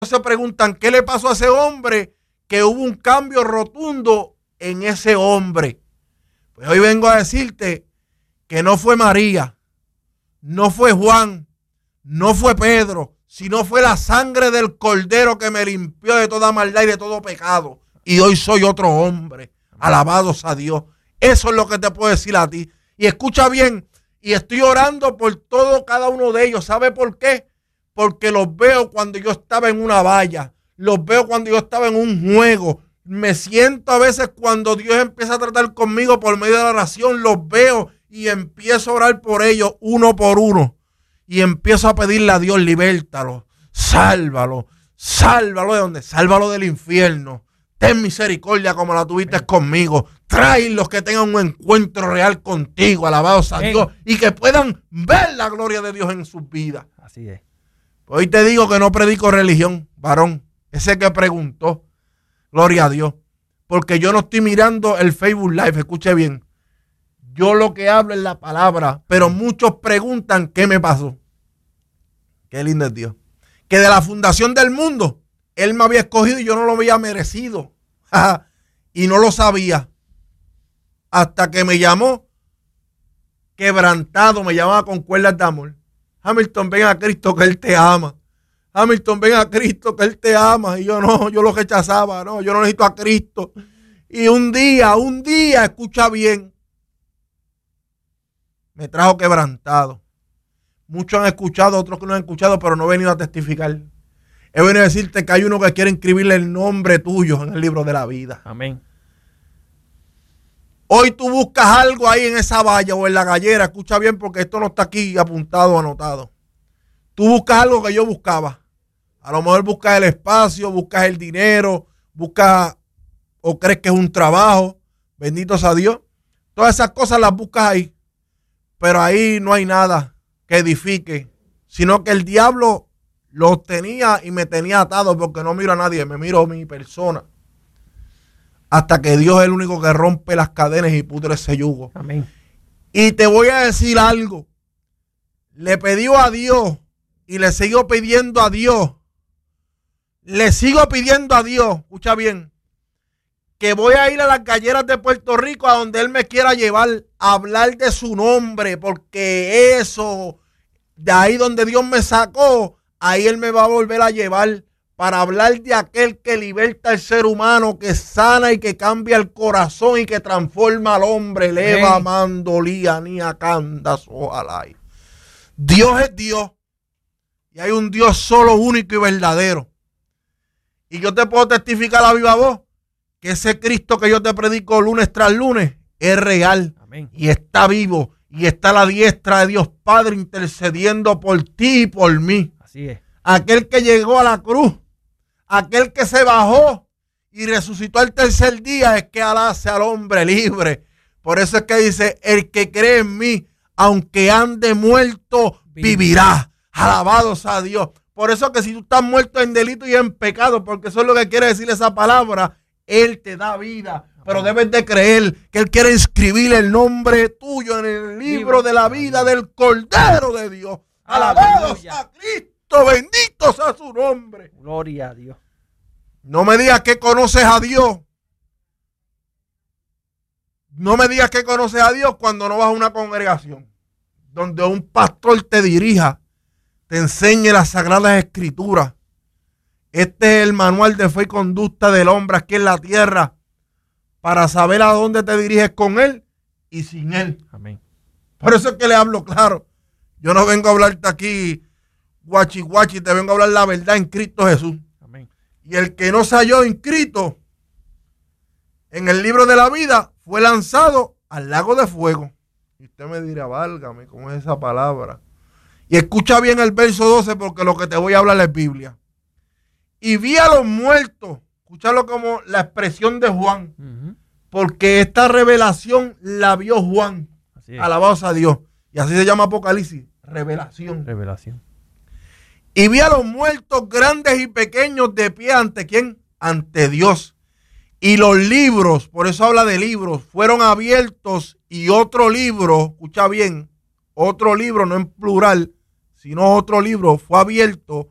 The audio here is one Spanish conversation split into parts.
se preguntan, ¿qué le pasó a ese hombre? Que hubo un cambio rotundo en ese hombre. Pues hoy vengo a decirte que no fue María, no fue Juan, no fue Pedro, sino fue la sangre del Cordero que me limpió de toda maldad y de todo pecado. Y hoy soy otro hombre. Alabados a Dios. Eso es lo que te puedo decir a ti. Y escucha bien, y estoy orando por todo cada uno de ellos. ¿Sabe por qué? Porque los veo cuando yo estaba en una valla, los veo cuando yo estaba en un juego. Me siento a veces cuando Dios empieza a tratar conmigo por medio de la oración, los veo y empiezo a orar por ellos uno por uno. Y empiezo a pedirle a Dios, libértalo, sálvalo, sálvalo de donde, sálvalo del infierno. Ten misericordia como la tuviste conmigo. Tráelos que tengan un encuentro real contigo, alabados a Dios, y que puedan ver la gloria de Dios en sus vidas. Así es. Hoy te digo que no predico religión, varón. Ese que preguntó, gloria a Dios. Porque yo no estoy mirando el Facebook Live, escuche bien. Yo lo que hablo es la palabra, pero muchos preguntan qué me pasó. Qué lindo es Dios. Que de la fundación del mundo, Él me había escogido y yo no lo había merecido. Y no lo sabía. Hasta que me llamó quebrantado, me llamaba con cuerdas de amor. Hamilton, ven a Cristo que Él te ama. Hamilton, ven a Cristo que Él te ama. Y yo no, yo lo rechazaba, no, yo no necesito a Cristo. Y un día, escucha bien, me trajo quebrantado. Muchos han escuchado, otros que no han escuchado, pero no he venido a testificar. He venido a decirte que hay uno que quiere inscribirle el nombre tuyo en el libro de la vida. Amén. Hoy tú buscas algo ahí en esa valla o en la gallera. Escucha bien porque esto no está aquí apuntado, anotado. Tú buscas algo que yo buscaba. A lo mejor buscas el espacio, buscas el dinero, buscas o crees que es un trabajo. Bendito sea Dios. Todas esas cosas las buscas ahí. Pero ahí no hay nada que edifique. Sino que el diablo los tenía y me tenía atado porque no miro a nadie, me miro a mi persona. Hasta que Dios es el único que rompe las cadenas y pudre ese yugo. Amén. Y te voy a decir algo. Le pidió a Dios y le sigo pidiendo a Dios. Le sigo pidiendo a Dios, escucha bien, que voy a ir a las galleras de Puerto Rico a donde Él me quiera llevar a hablar de su nombre, porque eso, de ahí donde Dios me sacó, ahí Él me va a volver a llevar para hablar de aquel que liberta al ser humano, que sana y que cambia el corazón y que transforma al hombre. Leva mandolía ni a candas ojalá. Dios es Dios y hay un Dios solo, único y verdadero. Y yo te puedo testificar a viva voz que ese Cristo que yo te predico lunes tras lunes es real. Amén. Y está vivo y está a la diestra de Dios Padre intercediendo por ti y por mí. Así es. Aquel que llegó a la cruz, aquel que se bajó y resucitó al tercer día, es que hace al hombre libre. Por eso es que dice, el que cree en mí, aunque ande muerto, vivirá. Alabados a Dios. Por eso que si tú estás muerto en delito y en pecado, porque eso es lo que quiere decir esa palabra, Él te da vida. Pero debes de creer que Él quiere inscribir el nombre tuyo en el libro de la vida del Cordero de Dios. Alabados a Cristo, bendito sea su nombre. Gloria a Dios. No me digas que conoces a Dios. No me digas que conoces a Dios cuando no vas a una congregación donde un pastor te dirija, te enseñe las sagradas escrituras. Este es el manual de fe y conducta del hombre aquí en la tierra para saber a dónde te diriges con Él y sin Él. Amén. Por eso es que le hablo claro. Yo no vengo a hablarte aquí guachi guachi, te vengo a hablar la verdad en Cristo Jesús. Amén. Y el que no se halló inscrito en el libro de la vida fue lanzado al lago de fuego. Y usted me dirá, válgame, ¿cómo es esa palabra? Y escucha bien el verso 12 porque lo que te voy a hablar es Biblia. Y vi a los muertos, escúchalo como la expresión de Juan, porque esta revelación la vio Juan. Así es. Alabados a Dios. Y así se llama Apocalipsis, revelación. Revelación. Y vi a los muertos grandes y pequeños de pie ante ¿quién? Ante Dios. Y los libros, por eso habla de libros, fueron abiertos y otro libro, escucha bien, otro libro, no en plural, sino otro libro fue abierto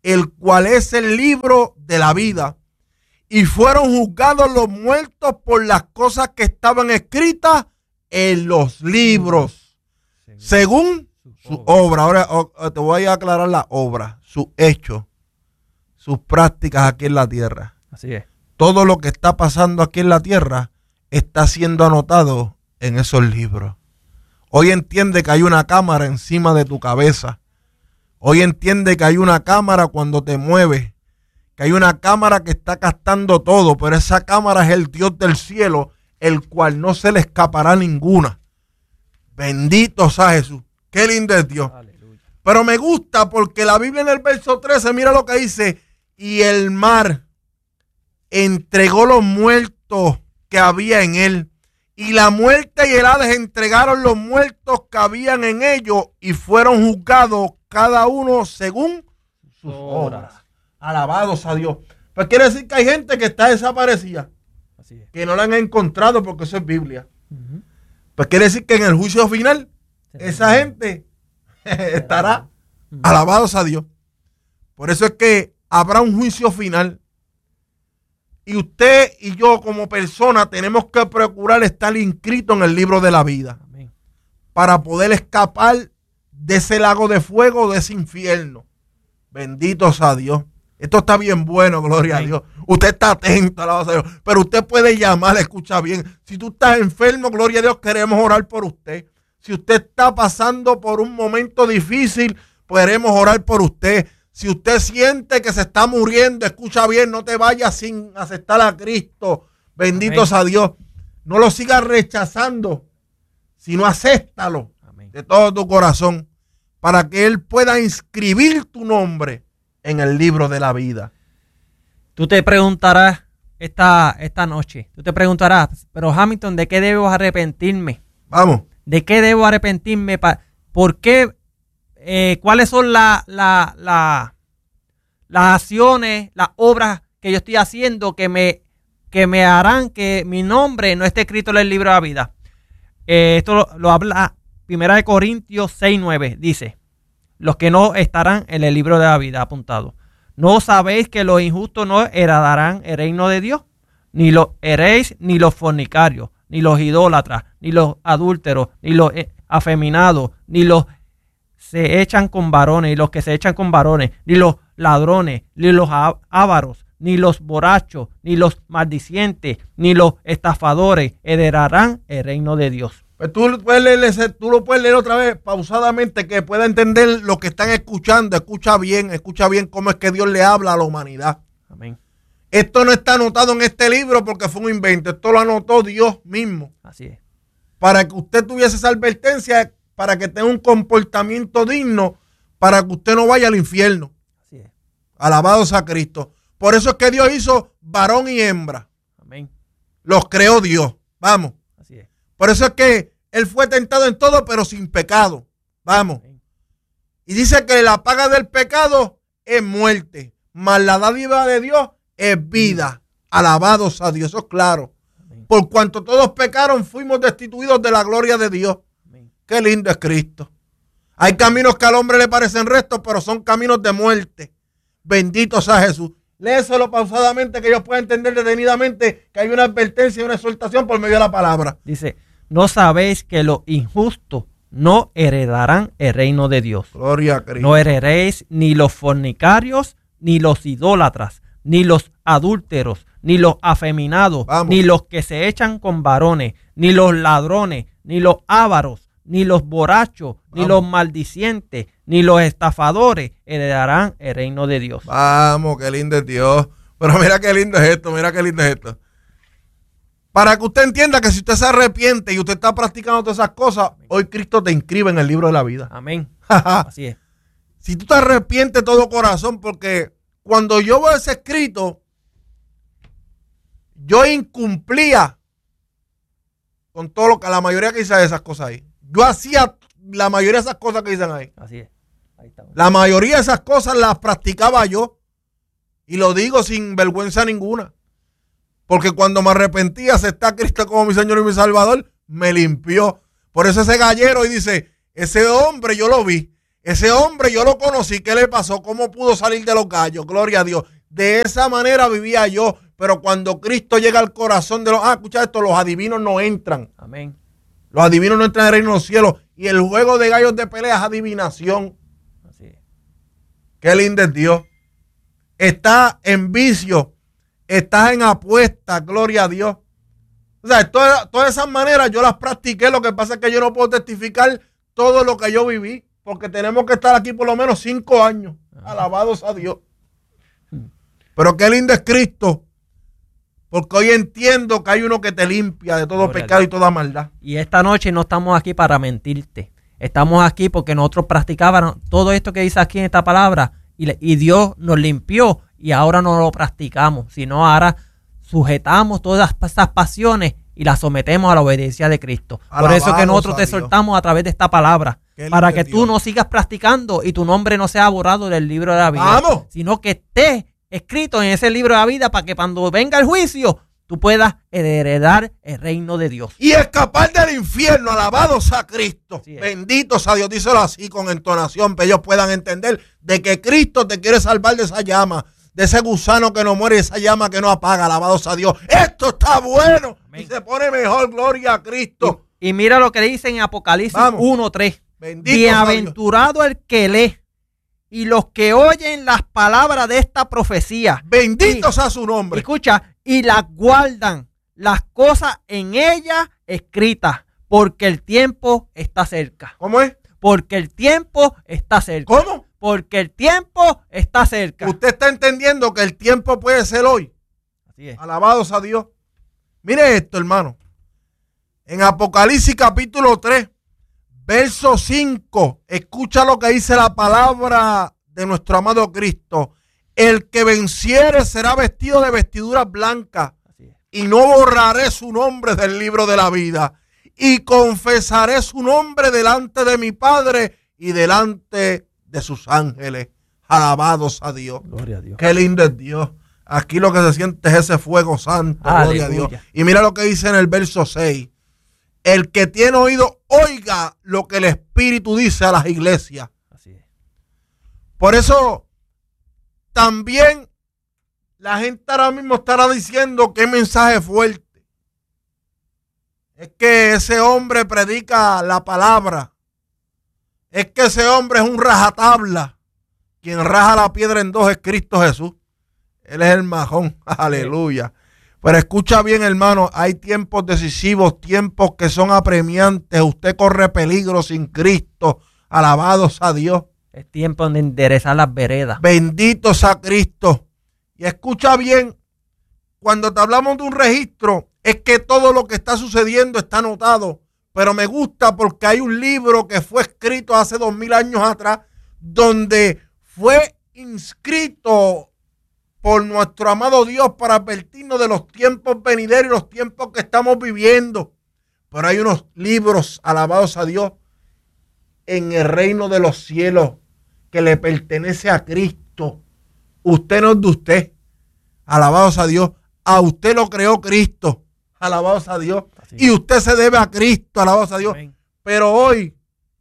el cual es el libro de la vida. Y fueron juzgados los muertos por las cosas que estaban escritas en los libros, según su obra. Ahora te voy a aclarar la obra, sus hechos, sus prácticas aquí en la tierra. Así es. Todo lo que está pasando aquí en la tierra está siendo anotado en esos libros. Hoy entiende que hay una cámara encima de tu cabeza. Hoy entiende que hay una cámara cuando te mueves. Que hay una cámara que está captando todo, pero esa cámara es el Dios del cielo, el cual no se le escapará ninguna. Bendito sea Jesús. Qué lindo es Dios. Aleluya. Pero me gusta porque la Biblia en el verso 13, mira lo que dice: y el mar entregó los muertos que había en él, y la muerte y el Hades entregaron los muertos que habían en ellos, y fueron juzgados cada uno según sus obras. Alabados a Dios. Pues quiere decir que hay gente que está desaparecida. Así es. Que no la han encontrado, porque eso es Biblia. Pues quiere decir que en el juicio final, esa gente estará. Alabados a Dios. Por eso es que habrá un juicio final. Y usted y yo como persona tenemos que procurar estar inscritos en el libro de la vida. Amén. Para poder escapar de ese lago de fuego, de ese infierno. Bendito sea Dios. Esto está bien bueno, gloria a Dios. Usted está atento, alabado a Dios. Pero usted puede llamar, escucha bien. Si tú estás enfermo, gloria a Dios, queremos orar por usted. Si usted está pasando por un momento difícil, queremos orar por usted. Si usted siente que se está muriendo, escucha bien, no te vayas sin aceptar a Cristo. Bendito sea Dios. No lo sigas rechazando, sino acéptalo. Amén. De todo tu corazón, para que Él pueda inscribir tu nombre en el libro de la vida. Tú te preguntarás esta noche, pero Hamilton, ¿de qué debo arrepentirme? Vamos. ¿De qué debo arrepentirme? ¿Por qué? ¿Cuáles son las acciones, las obras que yo estoy haciendo que me harán que mi nombre no esté escrito en el libro de la vida? Esto lo habla 1 Corintios 6:9, dice: los que no estarán en el libro de la vida apuntado. ¿No sabéis que los injustos no heredarán el reino de Dios? Ni los heréis, ni los fornicarios, ni los idólatras, ni los adúlteros, ni los afeminados, ni los se echan con varones, y los que se echan con varones, ni los ladrones, ni los ávaros, ni los borrachos, ni los maldicientes, ni los estafadores heredarán el reino de Dios. Pues tú lo puedes leer otra vez pausadamente, que pueda entender lo que están escuchando. Escucha bien cómo es que Dios le habla a la humanidad. Amén. Esto no está anotado en este libro porque fue un invento. Esto lo anotó Dios mismo. Así es. Para que usted tuviese esa advertencia, para que tenga un comportamiento digno, para que usted no vaya al infierno. Así es. Alabado sea Cristo. Por eso es que Dios hizo varón y hembra. Amén. Los creó Dios. Vamos. Así es. Por eso es que Él fue tentado en todo, pero sin pecado. Vamos. Amén. Y dice que la paga del pecado es muerte, mas la dádiva de Dios es vida. Alabado sea Dios. Eso es claro. Amén. Por cuanto todos pecaron, fuimos destituidos de la gloria de Dios. Amén. Qué lindo es Cristo. Hay caminos que al hombre le parecen rectos, pero son caminos de muerte. Bendito sea Jesús. Léeselo pausadamente, que ellos puedan entender detenidamente que hay una advertencia y una exhortación por medio de la palabra. Dice: ¿no sabéis que los injustos no heredarán el reino de Dios? Gloria a Cristo. No heredaréis ni los fornicarios, ni los idólatras, ni los adúlteros, ni los afeminados, ni los que se echan con varones, ni los ladrones, ni los ávaros, ni los borrachos, ni los maldicientes, ni los estafadores heredarán el reino de Dios. Vamos, qué lindo es Dios. Pero mira qué lindo es esto, mira qué lindo es esto. Para que usted entienda que si usted se arrepiente y usted está practicando todas esas cosas, hoy Cristo te inscribe en el libro de la vida. Amén. Así es. Si tú te arrepientes de todo corazón, porque cuando yo veo ese escrito, yo incumplía con todo lo que la mayoría que hice de esas cosas ahí. Yo hacía la mayoría de esas cosas que dicen ahí. Así es. Ahí está. La mayoría de esas cosas las practicaba yo. Y lo digo sin vergüenza ninguna. Porque cuando me arrepentí, acepté a Cristo como mi Señor y mi Salvador, me limpió. Por eso ese gallero y dice, ese hombre yo lo vi. Ese hombre yo lo conocí, ¿qué le pasó? ¿Cómo pudo salir de los gallos? Gloria a Dios. De esa manera vivía yo, pero cuando Cristo llega al corazón de los... escucha esto, los adivinos no entran. Amén. Los adivinos no entran en el reino de los cielos. Y el juego de gallos de pelea es adivinación. Así es. Qué lindo es Dios. Estás en vicio, estás en apuesta, gloria a Dios. O sea, todas esas maneras yo las practiqué. Lo que pasa es que yo no puedo testificar todo lo que yo viví, porque tenemos que estar aquí por lo menos 5 años. Alabados a Dios. Pero qué lindo es Cristo, porque hoy entiendo que hay uno que te limpia de todo pecado y toda maldad. Y esta noche no estamos aquí para mentirte. Estamos aquí porque nosotros practicábamos todo esto que dice aquí en esta palabra y Dios nos limpió y ahora no lo practicamos, sino ahora sujetamos todas esas pasiones y las sometemos a la obediencia de Cristo. Por eso es que nosotros te soltamos a través de esta palabra, para que tú no sigas practicando y tu nombre no sea borrado del libro de la vida. ¡Vamos! Sino que esté escrito en ese libro de la vida para que cuando venga el juicio tú puedas heredar el reino de Dios. Y escapar del infierno, alabados a Cristo. Benditos a Dios, díselo así con entonación, para que ellos puedan entender de que Cristo te quiere salvar de esa llama, de ese gusano que no muere, de esa llama que no apaga, alabados a Dios. Esto está bueno. Amén. Y se pone mejor, gloria a Cristo. Y mira lo que dice en Apocalipsis 1:3. Bienaventurado el que lee y los que oyen las palabras de esta profecía. Bendito sea su nombre. Escucha, y las guardan las cosas en ella escritas, porque el tiempo está cerca. ¿Cómo es? Porque el tiempo está cerca. ¿Cómo? Porque el tiempo está cerca. Usted está entendiendo que el tiempo puede ser hoy. Así es. Alabados a Dios. Mire esto, hermano. En Apocalipsis capítulo 3, verso 5, escucha lo que dice la palabra de nuestro amado Cristo. El que venciere será vestido de vestiduras blancas y no borraré su nombre del libro de la vida y confesaré su nombre delante de mi Padre y delante de sus ángeles. Alabados a Dios. Gloria a Dios. Qué lindo es Dios. Aquí lo que se siente es ese fuego santo. Gloria a Dios. Y mira lo que dice en el verso 6. El que tiene oído, oiga lo que el Espíritu dice a las iglesias. Así es. Por eso también la gente ahora mismo estará diciendo qué mensaje fuerte. Es que ese hombre predica la palabra. Es que ese hombre es un rajatabla. Quien raja la piedra en dos es Cristo Jesús. Él es el majón. Aleluya. Pero escucha bien, hermano, hay tiempos decisivos, tiempos que son apremiantes. Usted corre peligro sin Cristo. Alabados a Dios. Es tiempo de enderezar las veredas. Bendito sea Cristo. Y escucha bien, cuando te hablamos de un registro, es que todo lo que está sucediendo está anotado. Pero me gusta porque hay un libro que fue escrito hace 2000 años atrás, donde fue inscrito por nuestro amado Dios para advertirnos de los tiempos venideros y los tiempos que estamos viviendo. Pero hay unos libros, alabados a Dios, en el reino de los cielos que le pertenece a Cristo. Usted no es de usted. Alabados a Dios. A usted lo creó Cristo. Alabados a Dios. Así. Y usted se debe a Cristo. Alabados a Dios. Amén. Pero hoy,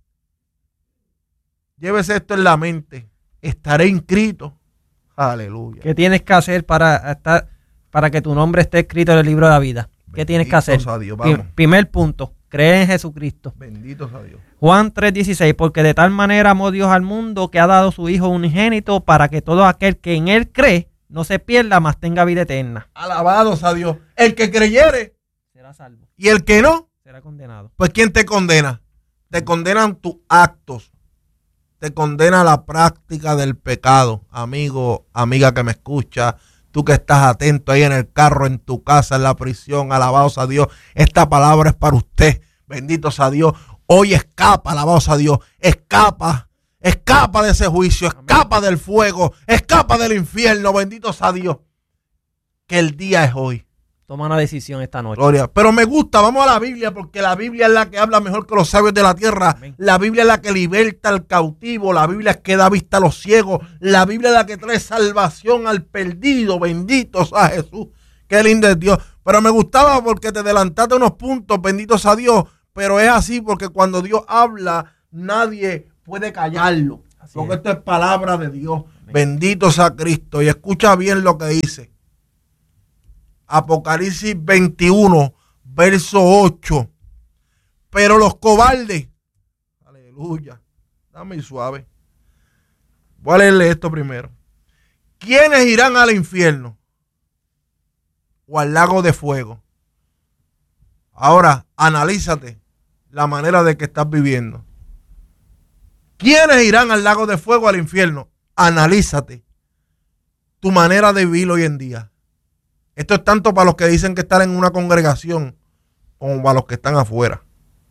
llévese esto en la mente. Estaré inscrito. Aleluya. ¿Qué tienes que hacer para que tu nombre esté escrito en el libro de la vida? ¿Qué tienes que hacer? Dios, primer punto, creer en Jesucristo. Bendito sea Dios. Juan 3:16, porque de tal manera amó Dios al mundo que ha dado su Hijo unigénito para que todo aquel que en Él cree no se pierda, mas tenga vida eterna. Alabados a Dios. El que creyere será salvo. Y el que no será condenado. Pues ¿quién te condena? Te condenan tus actos. Te condena la práctica del pecado. Amigo, amiga que me escucha, tú que estás atento ahí en el carro, en tu casa, en la prisión, alabados a Dios. Esta palabra es para usted. Bendito sea Dios. Hoy escapa, alabados a Dios. Escapa de ese juicio, escapa del fuego, escapa del infierno. Bendito sea Dios. Que el día es hoy. Toma una decisión esta noche. Gloria. Pero me gusta, vamos a la Biblia, porque la Biblia es la que habla mejor que los sabios de la tierra. Amén. La Biblia es la que liberta al cautivo. La Biblia es que da vista a los ciegos. La Biblia es la que trae salvación al perdido. Bendito sea Jesús. Qué lindo es Dios. Pero me gustaba porque te adelantaste unos puntos. Bendito sea Dios. Pero es así porque cuando Dios habla, nadie puede callarlo. Así Porque es. esto es palabra de Dios. Amén. Bendito sea Cristo. Y escucha bien lo que dice. Apocalipsis 21, verso 8. Pero los cobardes, aleluya, dame suave. Voy a leerle esto primero. ¿Quiénes irán al infierno o al lago de fuego? Ahora, analízate la manera de que estás viviendo. ¿Quiénes irán al lago de fuego o al infierno? Analízate tu manera de vivir hoy en día. Esto es tanto para los que dicen que están en una congregación como para los que están afuera.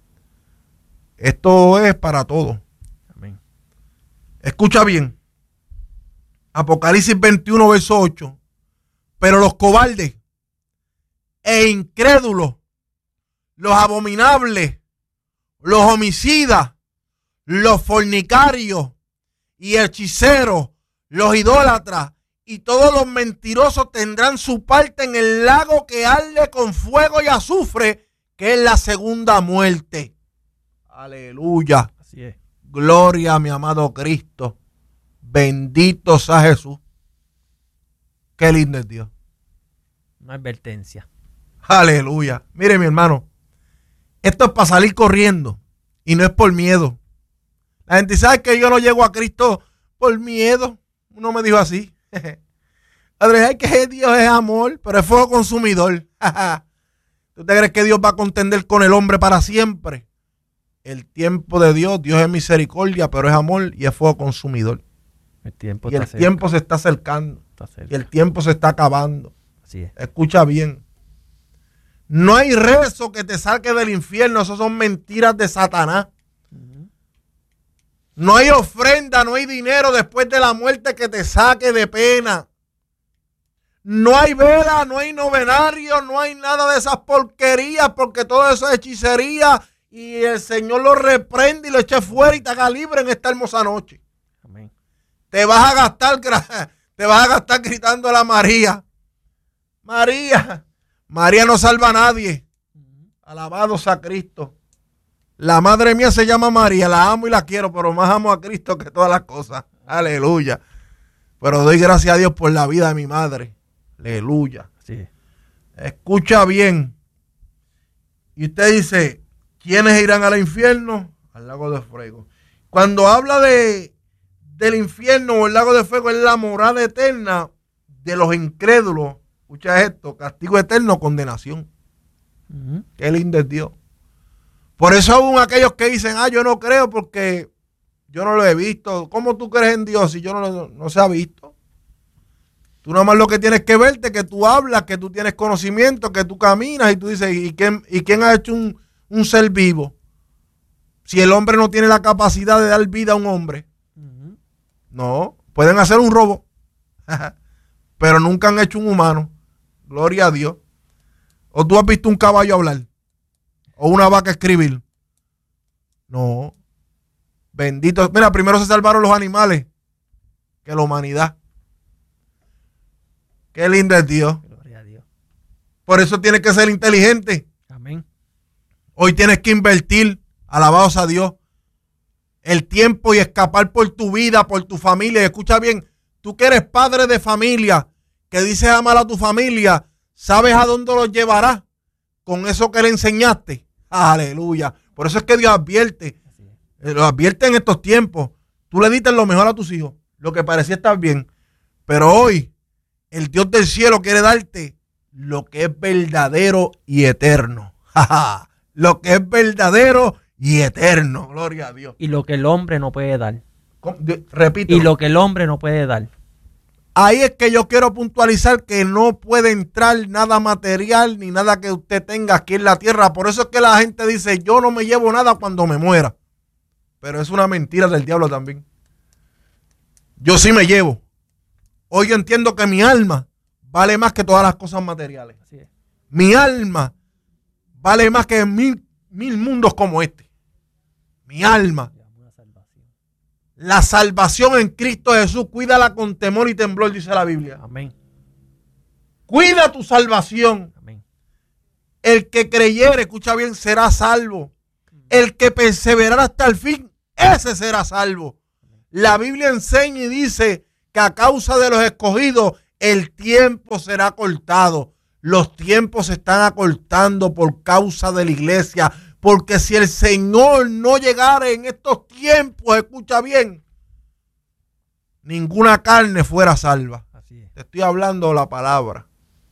Esto es para todos. Amén. Escucha bien. Apocalipsis 21, verso 8. Pero los cobardes e incrédulos, los abominables, los homicidas, los fornicarios y hechiceros, los idólatras y todos los mentirosos tendrán su parte en el lago que arde con fuego y azufre, que es la segunda muerte. Aleluya. Así es. Gloria a mi amado Cristo. Bendito sea Jesús. Qué lindo es Dios. Una advertencia. Aleluya. Mire, mi hermano, esto es para salir corriendo y no es por miedo. La gente sabe que yo no llego a Cristo por miedo. Uno me dijo así. Padre, es que Dios es amor, pero es fuego consumidor. ¿Tú te crees que Dios va a contender con el hombre para siempre? El tiempo de Dios, Dios es misericordia, pero es amor y es fuego consumidor. El tiempo Y el está tiempo se está acercando. Está cerca. Y el tiempo se está acabando. Así es. Escucha bien. No hay rezo que te saque del infierno. Eso son mentiras de Satanás. No hay ofrenda, no hay dinero después de la muerte que te saque de pena. No hay vela, no hay novenario, no hay nada de esas porquerías, porque todo eso es hechicería y el Señor lo reprende y lo eche fuera y te haga libre en esta hermosa noche. Amén. Te vas a gastar gritando a la María. María. María no salva a nadie. Alabado sea Cristo. La madre mía se llama María, la amo y la quiero, pero más amo a Cristo que todas las cosas. Aleluya. Pero doy gracias a Dios por la vida de mi madre. Aleluya. Así es. Escucha bien. Y usted dice, ¿quiénes irán al infierno? Al lago de fuego. Cuando habla del infierno o el lago de fuego, es la morada eterna de los incrédulos. Escucha esto, castigo eterno, condenación. Qué lindo es Dios. Por eso aún aquellos que dicen, yo no creo porque yo no lo he visto. ¿Cómo tú crees en Dios si yo no se ha visto? Tú nada más lo que tienes que verte, que tú hablas, que tú tienes conocimiento, que tú caminas y tú dices, ¿y quién ha hecho un ser vivo? Si el hombre no tiene la capacidad de dar vida a un hombre. No, pueden hacer un robot, pero nunca han hecho un humano. Gloria a Dios. ¿O tú has visto un caballo hablar? ¿O una vaca escribir? No. Bendito. Mira, primero se salvaron los animales que la humanidad. Qué lindo es Dios. Gloria a Dios. Por eso tienes que ser inteligente. Amén. Hoy tienes que invertir, alabados a Dios, el tiempo y escapar por tu vida, por tu familia. Y escucha bien, tú que eres padre de familia, que dices amar a tu familia, ¿sabes a dónde los llevarás? Con eso que le enseñaste. Aleluya. Por eso es que Dios advierte. Lo advierte en estos tiempos. Tú le diste lo mejor a tus hijos, lo que parecía estar bien. Pero hoy, el Dios del cielo quiere darte lo que es verdadero y eterno. Lo que es verdadero y eterno. Gloria a Dios. Y lo que el hombre no puede dar. Repito. Y lo que el hombre no puede dar. Ahí es que yo quiero puntualizar que no puede entrar nada material ni nada que usted tenga aquí en la tierra. Por eso es que la gente dice, yo no me llevo nada cuando me muera. Pero es una mentira del diablo también. Yo sí me llevo. Hoy yo entiendo que mi alma vale más que todas las cosas materiales. Así es. Mi alma vale más que mil mundos como este. Mi alma. La salvación en Cristo Jesús, cuídala con temor y temblor, dice la Biblia. Amén. Cuida tu salvación. Amén. El que creyere, escucha bien, será salvo. El que perseverará hasta el fin, ese será salvo. La Biblia enseña y dice que a causa de los escogidos el tiempo será cortado. Los tiempos se están acortando por causa de la iglesia. Porque si el Señor no llegara en estos tiempos, escucha bien, ninguna carne fuera salva. Así es. Te estoy hablando de la palabra.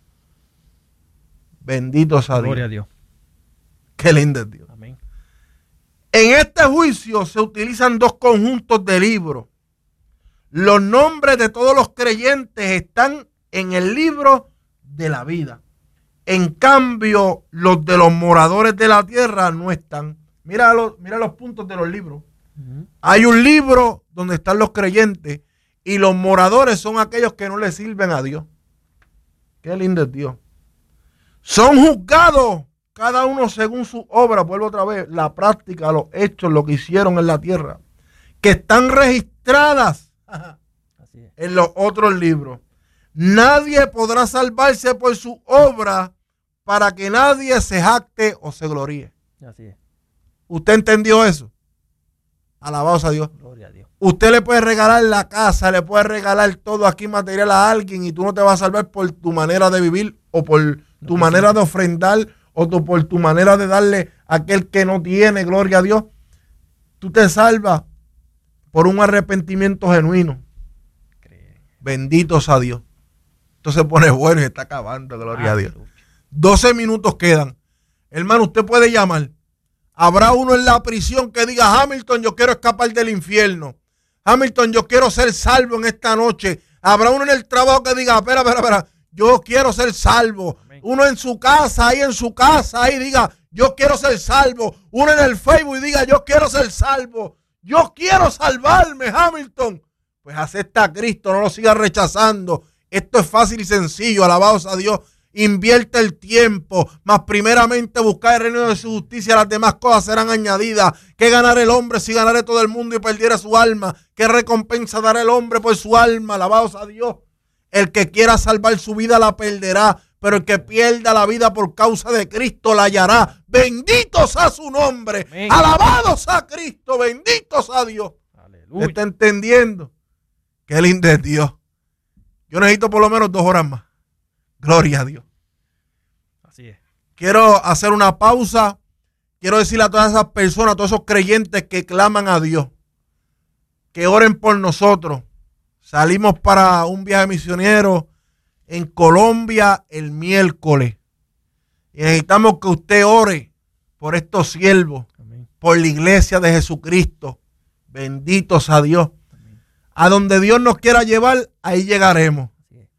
Bendito sea Dios. Gloria a Dios. Qué lindo es Dios. Amén. En este juicio se utilizan dos conjuntos de libros. Los nombres de todos los creyentes están en el libro de la vida. En cambio, los de los moradores de la tierra no están. Mira los puntos de los libros. Hay un libro donde están los creyentes y los moradores son aquellos que no le sirven a Dios. Qué lindo es Dios. Son juzgados cada uno según su obra. Vuelvo otra vez, la práctica, los hechos, lo que hicieron en la tierra, que están registradas Así es. en los otros libros. Nadie podrá salvarse por su obra para que nadie se jacte o se gloríe. Así es. ¿Usted entendió eso? Alabado sea Dios. Gloria a Dios. Usted le puede regalar la casa, le puede regalar todo aquí material a alguien y tú no te vas a salvar por tu manera de vivir o por tu manera de ofrendar o por tu manera de darle a aquel que no tiene, gloria a Dios. Tú te salvas por un arrepentimiento genuino. Bendito sea Dios. Esto se pone bueno y está acabando, gloria a Dios. 12 minutos quedan. Hermano, usted puede llamar. Habrá uno en la prisión que diga: Hamilton, yo quiero escapar del infierno. Hamilton, yo quiero ser salvo en esta noche. Habrá uno en el trabajo que diga: espera, yo quiero ser salvo. Amén. Uno en su casa, ahí diga: yo quiero ser salvo. Uno en el Facebook y diga: yo quiero ser salvo. Yo quiero salvarme, Hamilton. Pues acepta a Cristo, no lo sigas rechazando. Esto es fácil y sencillo, alabados a Dios. Invierte el tiempo, mas primeramente buscar el reino de su justicia, las demás cosas serán añadidas. ¿Qué ganará el hombre si ganare todo el mundo y perdiera su alma? ¿Qué recompensa dará el hombre por su alma? Alabados a Dios. El que quiera salvar su vida la perderá, pero el que pierda la vida por causa de Cristo la hallará. Bendito sea su nombre. Amén. Alabados a Cristo, bendito sea Dios. Aleluya. ¿Está entendiendo? Qué lindo es Dios. Yo necesito por lo menos 2 horas más. Gloria a Dios. Así es. Quiero hacer una pausa. Quiero decirle a todas esas personas, a todos esos creyentes que claman a Dios, que oren por nosotros. Salimos para un viaje misionero en Colombia el miércoles. Y necesitamos que usted ore por estos siervos, amén, por la iglesia de Jesucristo. Bendito sea Dios. Amén. A donde Dios nos quiera llevar, ahí llegaremos.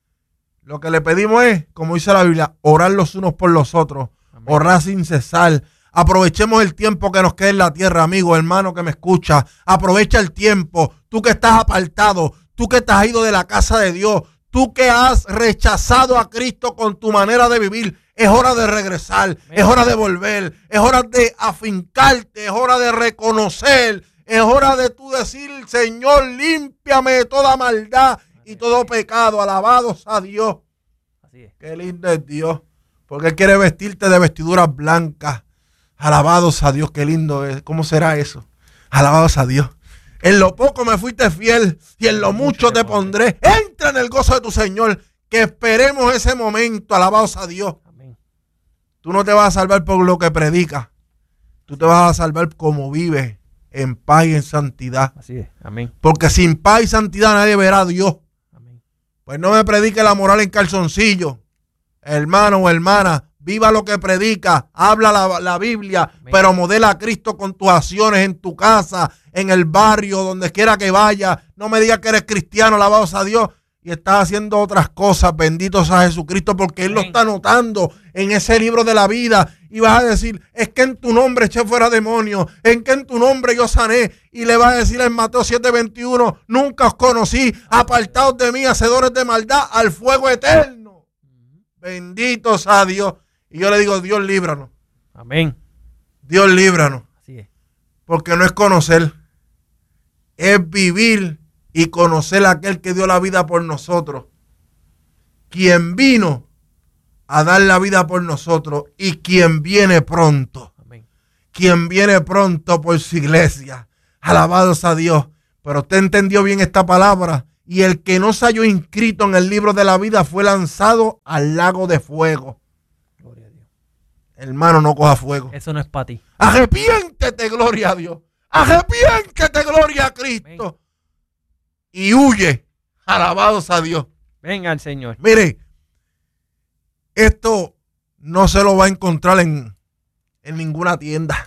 Lo que le pedimos es, como dice la Biblia, orar los unos por los otros. Amén. Orar sin cesar. Aprovechemos el tiempo que nos queda en la tierra, amigo, hermano que me escucha. Aprovecha el tiempo. Tú que estás apartado, tú que te has ido de la casa de Dios, tú que has rechazado a Cristo con tu manera de vivir. Es hora de regresar, amén, es hora de volver, es hora de afincarte, es hora de reconocer, es hora de tú decir: Señor, límpiame de toda maldad y todo pecado. Alabados a Dios. Así es. Qué lindo es Dios, porque Él quiere vestirte de vestiduras blancas. Alabados a Dios, qué lindo es. ¿Cómo será eso? Alabados a Dios. En lo poco me fuiste fiel y en lo mucho te pondré. Entra en el gozo de tu Señor, que esperemos ese momento. Alabados a Dios. Amén. Tú no te vas a salvar por lo que predicas, tú te vas a salvar como vives, en paz y en santidad. Así es. Amén. Porque sin paz y santidad nadie verá a Dios. Pues no me predique la moral en calzoncillo, hermano o hermana. Viva lo que predica, habla la Biblia, amén, pero modela a Cristo con tus acciones en tu casa, en el barrio, donde quiera que vaya. No me digas que eres cristiano, alabados a Dios, y estás haciendo otras cosas. Bendito sea Jesucristo, porque Él lo está anotando en ese libro de la vida. Y vas a decir: es que en tu nombre eché fuera demonios, en que en tu nombre yo sané. Y le vas a decir en Mateo 7:21: nunca os conocí, apartados de mí, hacedores de maldad, al fuego eterno. Bendito sea Dios. Y yo le digo: Dios, líbranos. Amén. Dios, líbranos. Así es. Porque no es conocer, es vivir y conocer a aquel que dio la vida por nosotros, quien vino a dar la vida por nosotros y quien viene pronto. Amén. Quien viene pronto por su iglesia. Alabados a Dios. Pero usted entendió bien esta palabra. Y el que no se halló inscrito en el libro de la vida fue lanzado al lago de fuego. Gloria a Dios. Hermano, no coja fuego. Eso no es para ti. Arrepiéntete, gloria a Dios. Arrepiéntete, gloria a Cristo. Amén. Y huye. Alabados a Dios. Venga el Señor. Mire, esto no se lo va a encontrar en ninguna tienda.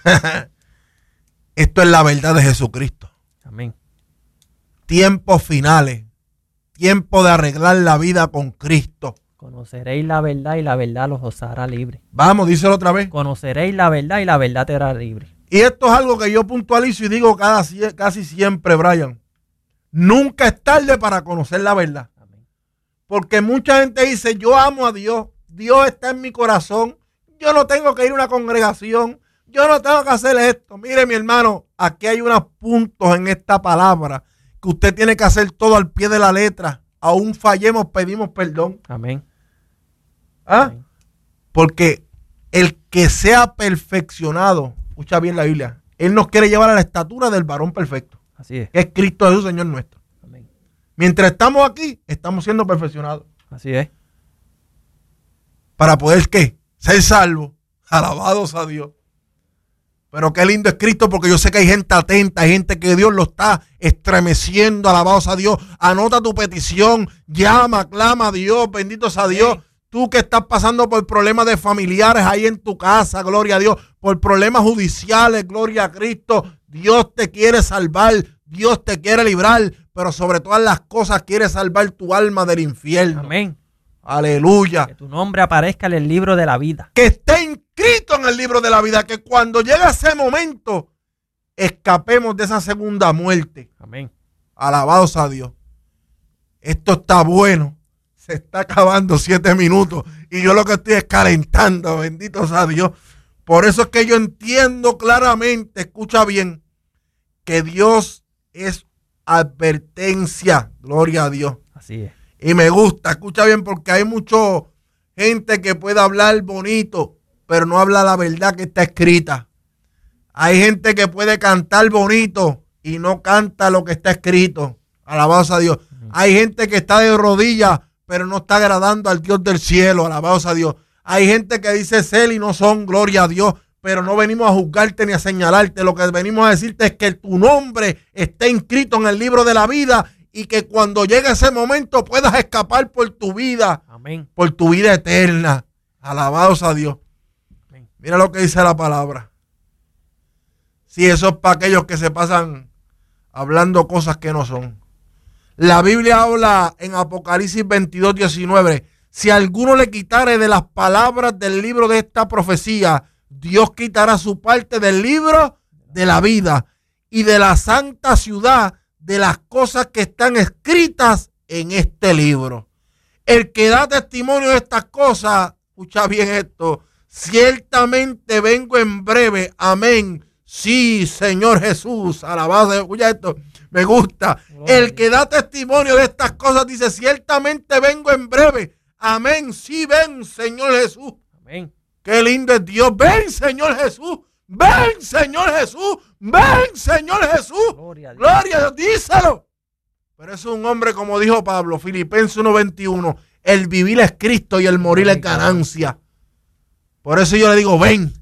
Esto es la verdad de Jesucristo. Amén. Tiempos finales. Tiempo de arreglar la vida con Cristo. Conoceréis la verdad y la verdad los hará libre. Vamos, díselo otra vez. Conoceréis la verdad y la verdad te hará libre. Y esto es algo que yo puntualizo y digo casi siempre, Brian. Nunca es tarde para conocer la verdad. Amén. Porque mucha gente dice, yo amo a Dios. Dios está en mi corazón. Yo no tengo que ir a una congregación. Yo no tengo que hacer esto. Mire, mi hermano, aquí hay unos puntos en esta palabra que usted tiene que hacer todo al pie de la letra. Aún fallemos, pedimos perdón. Amén. ¿Ah? Amén. Porque el que sea perfeccionado, escucha bien la Biblia, Él nos quiere llevar a la estatura del varón perfecto. Así es. Que es Cristo Jesús, Señor nuestro. Amén. Mientras estamos aquí, estamos siendo perfeccionados. Así es. Para poder, ¿qué? Ser salvos. Alabados a Dios. Pero qué lindo es Cristo, porque yo sé que hay gente atenta, hay gente que Dios lo está estremeciendo. Alabados a Dios. Anota tu petición, llama, clama a Dios, benditos a Dios. Sí. Tú que estás pasando por problemas de familiares ahí en tu casa, gloria a Dios, por problemas judiciales, gloria a Cristo. Dios te quiere salvar, Dios te quiere librar, pero sobre todas las cosas quiere salvar tu alma del infierno. Amén. Aleluya. Que tu nombre aparezca en el libro de la vida. Que esté inscrito en el libro de la vida, que cuando llegue ese momento escapemos de esa segunda muerte. Amén. Alabados a Dios. Esto está bueno. Se está acabando 7 minutos y yo lo que estoy es calentando, benditos a Dios. Por eso es que yo entiendo claramente, escucha bien, que Dios es advertencia, gloria a Dios. Así es. Y me gusta, escucha bien, porque hay mucha gente que puede hablar bonito, pero no habla la verdad que está escrita. Hay gente que puede cantar bonito y no canta lo que está escrito. Alabados a Dios. Hay gente que está de rodillas, pero no está agradando al Dios del cielo. Alabados a Dios. Hay gente que dice ser y no son, gloria a Dios, pero no venimos a juzgarte ni a señalarte. Lo que venimos a decirte es que tu nombre esté inscrito en el libro de la vida y que cuando llegue ese momento puedas escapar por tu vida. Amén. Por tu vida eterna. Alabados a Dios. Amén. Mira lo que dice la palabra. Si eso es para aquellos que se pasan hablando cosas que no son. La Biblia habla en Apocalipsis 22:19. Si alguno le quitare de las palabras del libro de esta profecía, Dios quitará su parte del libro de la vida y de la santa ciudad de las cosas que están escritas en este libro. El que da testimonio de estas cosas, escucha bien esto, ciertamente vengo en breve. Amén. Sí, Señor Jesús. Alabado. Escucha esto. Me gusta. El que da testimonio de estas cosas dice, ciertamente vengo en breve. Amén. Sí, ven, Señor Jesús. Amén. Qué lindo es Dios. Ven, Señor Jesús. Ven, Señor Jesús. Ven, Señor Jesús. Gloria a Dios. Gloria a Dios. Díselo. Pero es un hombre, como dijo Pablo, Filipenses 1:21. El vivir es Cristo y el morir es ganancia. Por eso yo le digo, ven.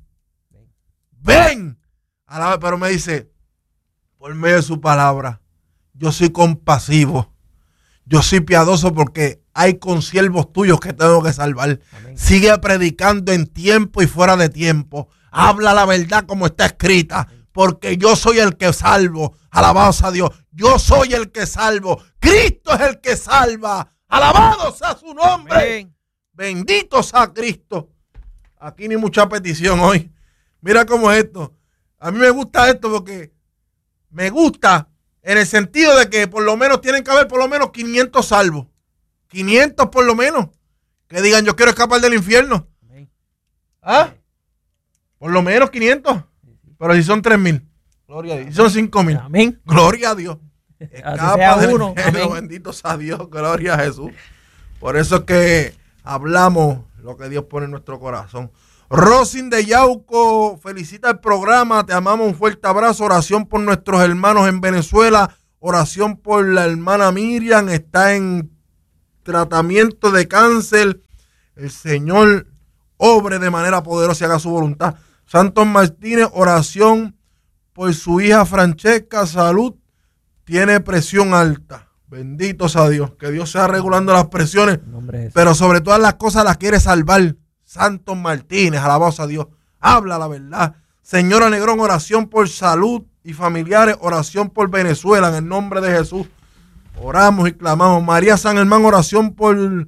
Ven. Pero me dice, por medio de su palabra, yo soy compasivo, yo soy piadoso porque hay consiervos tuyos que tengo que salvar. Amén. Sigue predicando en tiempo y fuera de tiempo. Habla la verdad como está escrita, porque yo soy el que salvo. Alabados a Dios. Yo soy el que salvo. Cristo es el que salva. Alabado sea su nombre. Amén. Bendito sea Cristo. Aquí ni mucha petición hoy. Mira cómo es esto. A mí me gusta esto porque me gusta en el sentido de que por lo menos tienen que haber por lo menos 500 salvos. 500 por lo menos. Que digan, yo quiero escapar del infierno. ¿Ah? Por lo menos 500. Pero si son 3,000. Gloria a Dios. Si son 5,000. Amén. Gloria a Dios. Escapa del infierno. Bendito sea Dios. Gloria a Jesús. Por eso es que hablamos lo que Dios pone en nuestro corazón. Rosin de Yauco felicita el programa, te amamos, un fuerte abrazo, oración por nuestros hermanos en Venezuela, oración por la hermana Miriam, está en tratamiento de cáncer, el Señor obre de manera poderosa y haga su voluntad. Santos Martínez, oración por su hija Francesca, salud, tiene presión alta, bendito sea Dios, que Dios sea regulando las presiones, pero sobre todas las cosas las quiere salvar. Santos Martínez, alabado a Dios, habla la verdad. Señora Negrón, oración por salud y familiares, oración por Venezuela, en el nombre de Jesús. Oramos y clamamos. María San Germán, oración por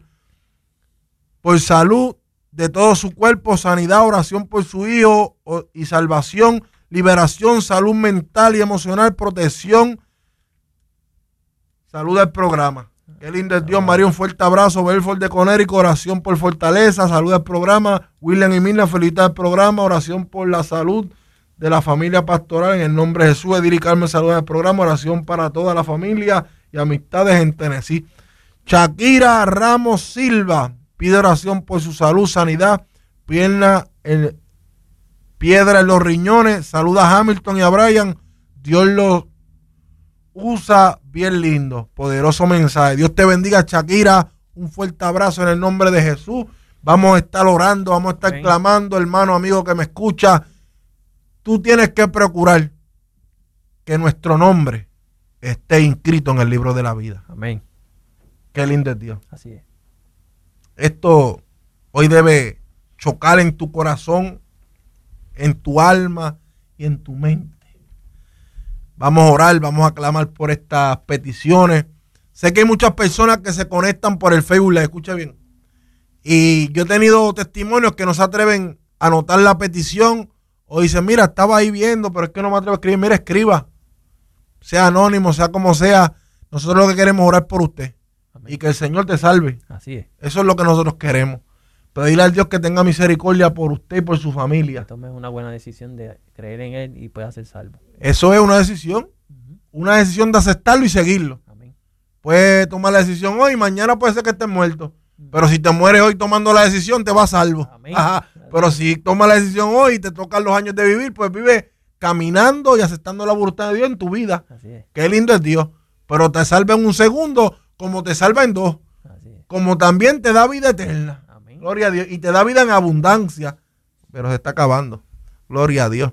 salud de todo su cuerpo, sanidad, oración por su hijo y salvación, liberación, salud mental y emocional, protección. Salud del programa. Qué lindo es Dios, María, un fuerte abrazo. Belfort de Conérico, oración por fortaleza, salud del programa. William y Mirna, felicidad del programa, oración por la salud de la familia pastoral, en el nombre de Jesús. Edir y Carmen, salud del programa, oración para toda la familia y amistades en Tennessee. Shakira Ramos Silva, pide oración por su salud, sanidad, piedra en los riñones. Saluda a Hamilton y a Brian, Dios los usa bien lindo, poderoso mensaje. Dios te bendiga, Shakira, un fuerte abrazo en el nombre de Jesús. Vamos a estar orando, vamos a estar clamando, hermano, amigo que me escucha. Tú tienes que procurar que nuestro nombre esté inscrito en el libro de la vida. Amén. Qué lindo es Dios. Así es. Esto hoy debe chocar en tu corazón, en tu alma y en tu mente. Vamos a orar, vamos a clamar por estas peticiones. Sé que hay muchas personas que se conectan por el Facebook, les escucha bien. Y yo he tenido testimonios que no se atreven a anotar la petición o dicen, mira, estaba ahí viendo, pero es que no me atrevo a escribir. Mira, escriba. Sea anónimo, sea como sea. Nosotros lo que queremos es orar por usted. Amén. Y que el Señor te salve. Así es. Eso es lo que nosotros queremos. Pedirle al Dios que tenga misericordia por usted y por su familia. Tome una buena decisión de creer en Él y pueda ser salvo. Eso es una decisión. Una decisión de aceptarlo y seguirlo. Amén. Puedes tomar la decisión hoy, mañana puede ser que estés muerto. Pero si te mueres hoy tomando la decisión, te vas salvo. Amén. Ajá. Pero si tomas la decisión hoy y te tocan los años de vivir, pues vive caminando y aceptando la voluntad de Dios en tu vida. Así es. Qué lindo es Dios. Pero te salva en un segundo, como te salva en dos. Así es. Como también te da vida eterna. Amén. Gloria a Dios. Y te da vida en abundancia. Pero se está acabando. Gloria a Dios.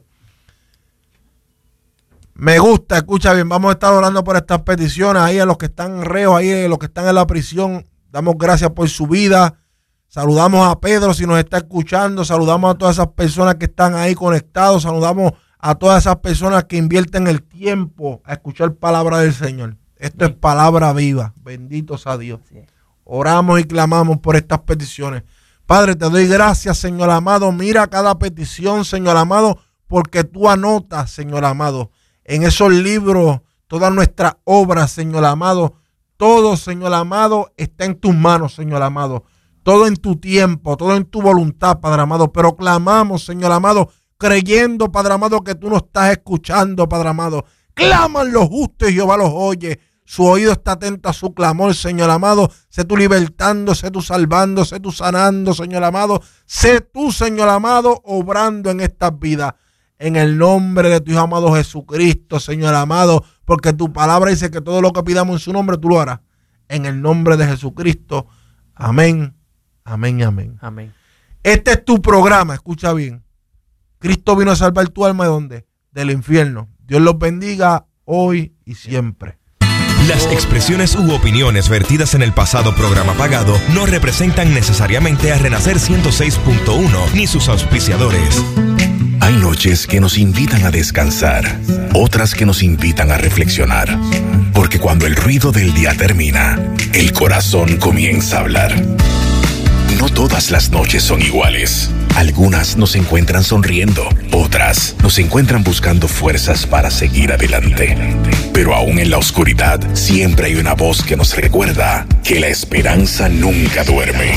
Me gusta, escucha bien. Vamos a estar orando por estas peticiones. Ahí a los que están reos, ahí a los que están en la prisión. Damos gracias por su vida. Saludamos a Pedro si nos está escuchando. Saludamos a todas esas personas que están ahí conectados. Saludamos a todas esas personas que invierten el tiempo a escuchar palabra del Señor. Esto es palabra viva. Bendito sea Dios. Oramos y clamamos por estas peticiones. Padre, te doy gracias, Señor amado. Mira cada petición, Señor amado, porque tú anotas, Señor amado, en esos libros todas nuestras obras, Señor amado. Todo, Señor amado, está en tus manos, Señor amado. Todo en tu tiempo, todo en tu voluntad, Padre amado. Pero clamamos, Señor amado, creyendo, Padre amado, que tú nos estás escuchando, Padre amado. Claman los justos y Jehová los oye. Su oído está atento a su clamor, Señor amado. Sé tú libertando, sé tú salvando, sé tú sanando, Señor amado. Sé tú, Señor amado, obrando en estas vidas. En el nombre de tu Hijo amado Jesucristo, Señor amado. Porque tu palabra dice que todo lo que pidamos en su nombre, tú lo harás. En el nombre de Jesucristo. Amén, amén y amén. Amén. Este es tu programa, escucha bien. Cristo vino a salvar tu alma, ¿de dónde? Del infierno. Dios los bendiga hoy y siempre. Las expresiones u opiniones vertidas en el pasado programa pagado no representan necesariamente a Renacer 106.1 ni sus auspiciadores. Hay noches que nos invitan a descansar, otras que nos invitan a reflexionar. Porque cuando el ruido del día termina, el corazón comienza a hablar. No todas las noches son iguales. Algunas nos encuentran sonriendo, otras nos encuentran buscando fuerzas para seguir adelante. Pero aún en la oscuridad, siempre hay una voz que nos recuerda que la esperanza nunca duerme.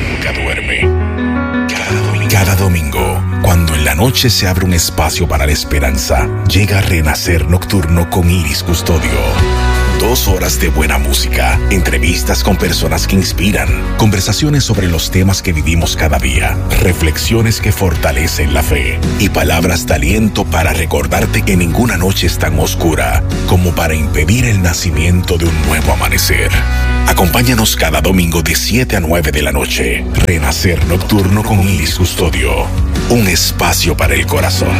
Cada domingo, cuando en la noche se abre un espacio para la esperanza, llega a Renacer Nocturno con Iris Custodio. 2 horas de buena música, entrevistas con personas que inspiran, conversaciones sobre los temas que vivimos cada día, reflexiones que fortalecen la fe y palabras de aliento para recordarte que ninguna noche es tan oscura como para impedir el nacimiento de un nuevo amanecer. Acompáñanos cada domingo de 7 a 9 de la noche. Renacer Nocturno con Ilis Custodio. Un espacio para el corazón.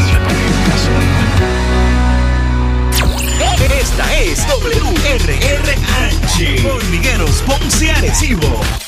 Esta es WRRH. Hormigueros Ponce Arecibo.